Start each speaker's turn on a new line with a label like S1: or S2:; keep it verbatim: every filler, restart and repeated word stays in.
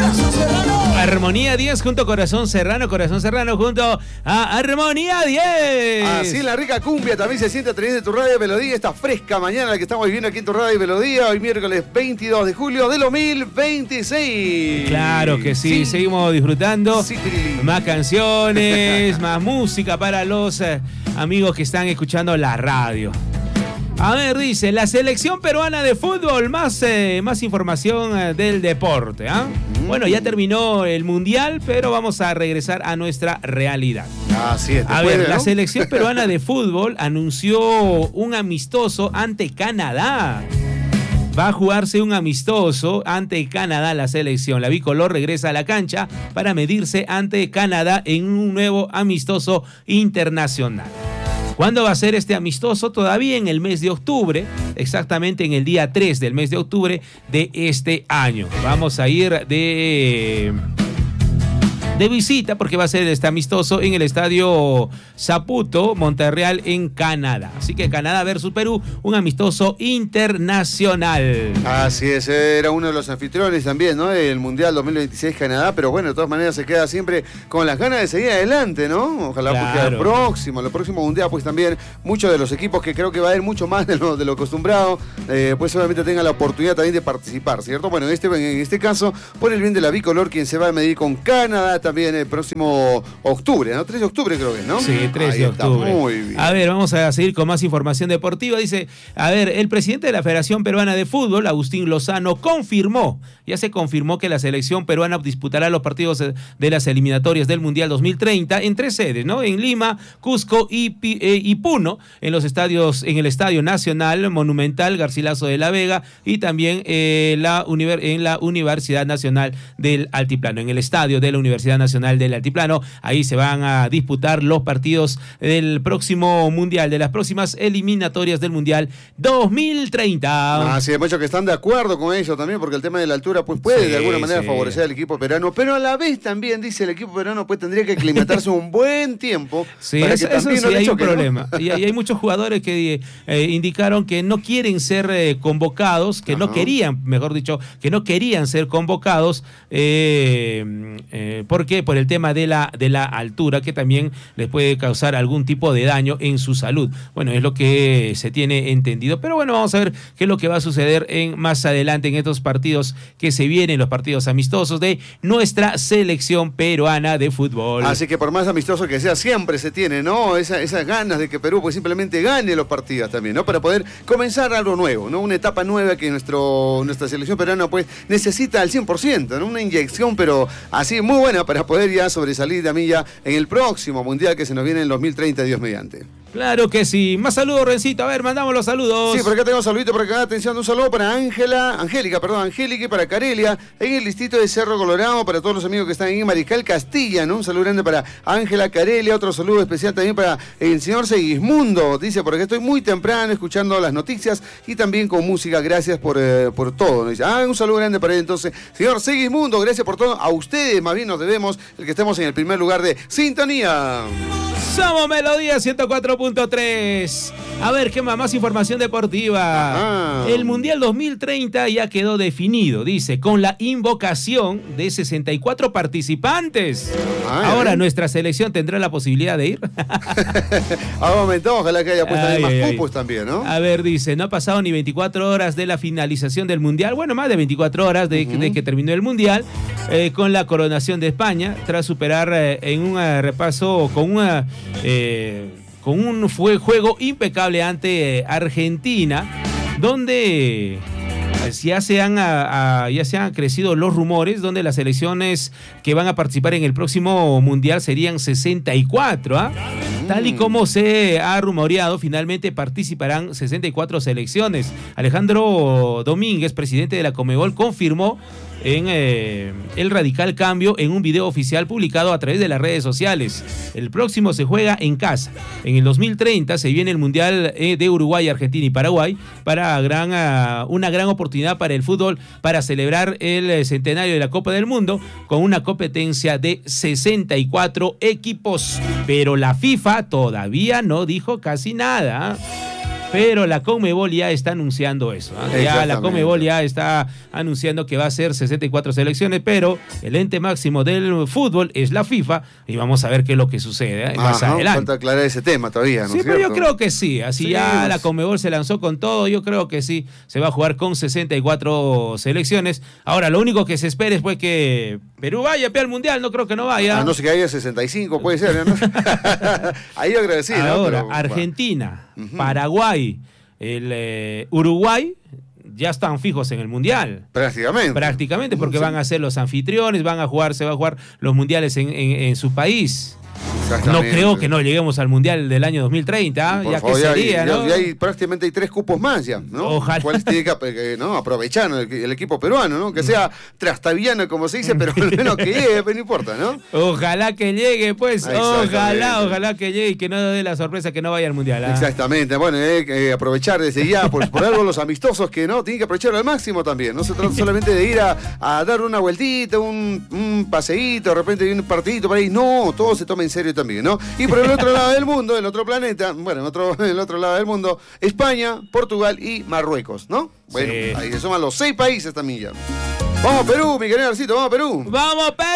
S1: Armonía diez junto a Corazón Serrano, Corazón Serrano junto a Armonía diez.
S2: Así la rica cumbia también se siente a través de tu radio Melodía, esta fresca mañana la que estamos viviendo aquí en tu radio Melodía, hoy miércoles veintidós de julio del dos mil veintiséis.
S1: Claro que sí, sí. Seguimos disfrutando. Sí, más canciones, más música para los eh, amigos que están escuchando la radio. A ver, dice, la selección peruana de fútbol, más, eh, más información eh, del deporte. ¿eh? Mm. Bueno, ya terminó el mundial, pero vamos a regresar a nuestra realidad.
S2: Así es.
S1: A ver, ¿no? La selección peruana de fútbol anunció un amistoso ante Canadá. Va a jugarse un amistoso ante Canadá la selección. La bicolor regresa a la cancha para medirse ante Canadá en un nuevo amistoso internacional. ¿Cuándo va a ser este amistoso? Todavía en el mes de octubre, exactamente en el día tres del mes de octubre de este año. Vamos a ir de... de visita porque va a ser este amistoso en el estadio Saputo, Montreal, en Canadá. Así que Canadá versus Perú, un amistoso internacional.
S2: Así es, era uno de los anfitriones también, ¿no? El Mundial dos mil veintiséis Canadá, pero bueno, de todas maneras se queda siempre con las ganas de seguir adelante, ¿no? Ojalá claro. Porque al próximo, el próximo Mundial, pues también muchos de los equipos que creo que va a haber mucho más de lo, de lo acostumbrado, eh, pues obviamente tengan la oportunidad también de participar, ¿cierto? Bueno, en este, en este caso, por el bien de la bicolor, quien se va a medir con Canadá también el próximo octubre, ¿no? tres de octubre creo que es, ¿no?
S1: Sí, tres de octubre. Muy bien. A ver, vamos a seguir con más información deportiva. Dice, a ver, el presidente de la Federación Peruana de Fútbol, Agustín Lozano, confirmó, ya se confirmó que la selección peruana disputará los partidos de las eliminatorias del Mundial dos mil treinta en tres sedes, ¿no? En Lima, Cusco y, eh, y Puno, en los estadios, en el Estadio Nacional, Monumental, Garcilaso de la Vega y también eh, la univer, en la Universidad Nacional del Altiplano, en el estadio de la Universidad Nacional del Altiplano. Ahí se van a disputar los partidos del próximo Mundial, de las próximas eliminatorias del Mundial dos mil treinta.
S2: Ah, sí, hay muchos que están de acuerdo con eso también, porque el tema de la altura pues puede sí, de alguna manera sí. favorecer al equipo peruano, pero a la vez también, dice el equipo peruano, pues tendría que aclimatarse un buen tiempo.
S1: Sí, para eso, que eso sí, no hay choque, un problema. ¿no? Y, y hay muchos jugadores que eh, indicaron que no quieren ser eh, convocados, que Ajá. no querían, mejor dicho, que no querían ser convocados, eh, eh, porque por el tema de la, de la altura, que también les puede causar algún tipo de daño en su salud. Bueno, es lo que se tiene entendido. Pero bueno, vamos a ver qué es lo que va a suceder en, más adelante en estos partidos que se vienen, los partidos amistosos de nuestra selección peruana de fútbol.
S2: Así que por más amistoso que sea, siempre se tiene, ¿no? Esa, esas ganas de que Perú pues simplemente gane los partidos también, ¿no? Para poder comenzar algo nuevo, ¿no? Una etapa nueva que nuestro, nuestra selección peruana pues necesita al cien por ciento, ¿no? Una inyección, pero así muy buena para poder ya sobresalir de a mí ya en el próximo Mundial que se nos viene en dos mil treinta, Dios mediante.
S1: Claro que sí. Más saludos, Rencito. A ver, mandamos los saludos.
S2: Sí, por acá tengo un saludito por acá. Atención, un saludo para Ángela, Angélica, perdón, Angélica y para Carelia, en el distrito de Cerro Colorado, para todos los amigos que están en Mariscal Castilla, ¿no? Un saludo grande para Ángela, Carelia, otro saludo especial también para el señor Segismundo. Dice, por acá estoy muy temprano escuchando las noticias y también con música. Gracias por, eh, por todo. ¿No? Dice, ah, un saludo grande para él entonces. Señor Segismundo, gracias por todo. A ustedes más bien nos debemos el que estemos en el primer lugar de sintonía.
S1: Somos Melodía ciento cuatro punto tres. A ver, ¿qué más? Más información deportiva. Ajá. El Mundial dos mil treinta ya quedó definido, dice, con la invocación de sesenta y cuatro participantes. Ay, Ahora ay. nuestra selección tendrá la posibilidad de ir.
S2: Ha aumentado, ojalá que haya puesto ay, más ay, cupos ay. también, ¿no?
S1: A ver, dice, no ha pasado ni veinticuatro horas de la finalización del Mundial. Bueno, más de veinticuatro horas de, uh-huh. de que terminó el Mundial, eh, con la coronación de España, tras superar eh, en un uh, repaso con una... Eh, con un fue juego impecable ante eh, Argentina, donde ya se, han, a, a, ya se han crecido los rumores, donde las selecciones que van a participar en el próximo Mundial serían sesenta y cuatro, ¿ah? Mm. Tal y como se ha rumoreado, finalmente participarán sesenta y cuatro selecciones. Alejandro Domínguez, presidente de la Conmebol, confirmó en eh, el radical cambio en un video oficial publicado a través de las redes sociales. El próximo se juega en casa. En el dos mil treinta se viene el Mundial eh, de Uruguay, Argentina y Paraguay, para gran, uh, una gran oportunidad para el fútbol, para celebrar el eh, centenario de la Copa del Mundo con una competencia de sesenta y cuatro equipos. Pero la FIFA todavía no dijo casi nada. pero la Conmebol ya está anunciando eso. ¿eh? Ya la Conmebol ya está anunciando que va a ser sesenta y cuatro selecciones, pero el ente máximo del fútbol es la FIFA y vamos a ver qué es lo que sucede ¿eh? más
S2: Ajá,
S1: adelante.
S2: Falta aclarar ese tema todavía, ¿no?
S1: Sí,
S2: es
S1: pero
S2: cierto?
S1: yo creo que sí. Así
S2: sí,
S1: ya
S2: pues.
S1: la Conmebol se lanzó con todo. Yo creo que sí. Se va a jugar con sesenta y cuatro selecciones. Ahora, lo único que se espera es pues que Perú vaya al Mundial. No creo que no vaya.
S2: A no ser que haya sesenta y cinco, puede ser, ¿no? Ahí yo creo que sí, ¿no?
S1: Ahora,
S2: Pero,
S1: Argentina,
S2: bueno.
S1: Paraguay, el eh, Uruguay ya están fijos en el Mundial.
S2: Prácticamente.
S1: Prácticamente, porque
S2: Sí.
S1: van a ser los anfitriones, van a jugar, se va a jugar los mundiales en, en, en su país. No creo que no lleguemos al Mundial del año dos mil treinta,
S2: Por
S1: ya
S2: favor,
S1: que
S2: ya
S1: sería,
S2: hay,
S1: ¿no?
S2: ya, ya hay prácticamente hay tres cupos más ya, ¿no?
S1: Ojalá.
S2: ¿Cuáles tiene que eh, no, aprovechar el, el equipo peruano, ¿no? Que sea trastaviano, como se dice, pero al menos que llegue, pero no importa, ¿no?
S1: Ojalá que llegue, pues,
S2: Exactamente.
S1: ojalá, ojalá que llegue y que no dé la sorpresa que no vaya al Mundial. ¿ah?
S2: Exactamente, bueno, hay que aprovechar desde ya, por, por algo los amistosos que no, tienen que aprovechar al máximo también. No se trata solamente de ir a, a dar una vueltita, un, un paseíto, de repente un partidito por ahí. No, todo se toma en serio también, ¿no? Y por el otro lado del mundo, en el otro planeta, bueno, en, otro, en el otro lado del mundo, España, Portugal y Marruecos, ¿no? Bueno,
S1: Sí.
S2: ahí se suman los seis países también ya. Vamos Perú, mi querido Arcito, vamos Perú.
S1: ¡Vamos, Perú!